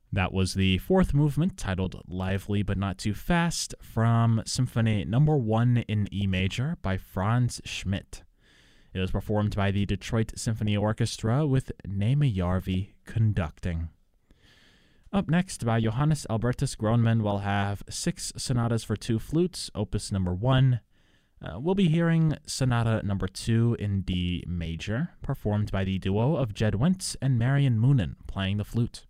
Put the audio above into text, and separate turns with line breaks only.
That was the fourth movement, titled Lively But Not Too Fast, from Symphony Number 1 in E major by Franz Schmidt. It was performed by the Detroit Symphony Orchestra with Naima Järvi conducting. Up next, by Johannes Albertus Groneman, we'll have 6 sonatas for 2 flutes, opus number 1. We'll be hearing Sonata number 2 in D major, performed by the duo of Jed Wentz and Marion Moonen playing the flute.